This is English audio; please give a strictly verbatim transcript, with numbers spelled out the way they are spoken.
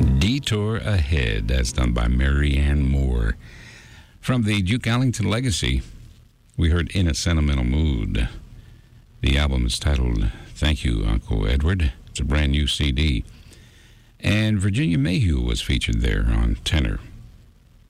Detour Ahead, that's done by Mary Ann Moore. From the Duke Ellington Legacy, we heard In a Sentimental Mood. The album is titled Thank You, Uncle Edward. It's a brand new C D. And Virginia Mayhew was featured there on tenor.